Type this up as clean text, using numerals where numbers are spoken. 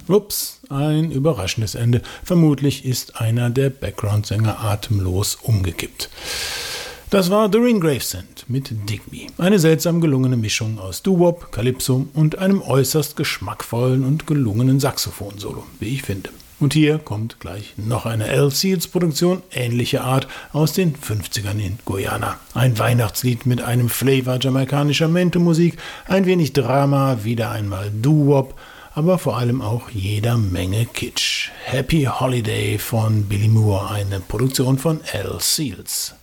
Ups, ein überraschendes Ende. Vermutlich ist einer der Background-Sänger atemlos umgekippt. Das war Doreen Gravesend mit Dig Me. Eine seltsam gelungene Mischung aus Doo-Wop, Calypso und einem äußerst geschmackvollen und gelungenen Saxophon-Solo, wie ich finde. Und hier kommt gleich noch eine L. Seals-Produktion ähnlicher Art aus den 50ern in Guyana. Ein Weihnachtslied mit einem Flavor jamaikanischer Mento-Musik, ein wenig Drama, wieder einmal Doo-Wop, aber vor allem auch jeder Menge Kitsch. Happy Holiday von Billy Moore, eine Produktion von L. Seals.